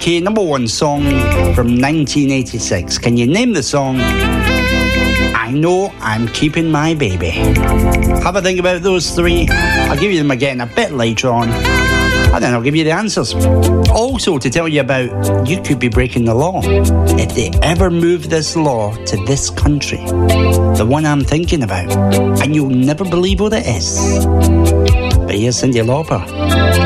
UK number one song from 1986. Can you name the song? I Know I'm Keeping My Baby. Have a think about those three. I'll give you them again a bit later on, and then I'll give you the answers. Also, to tell you about, you could be breaking the law if they ever move this law to this country, the one I'm thinking about, and you'll never believe what it is. But here's Cyndi Lauper.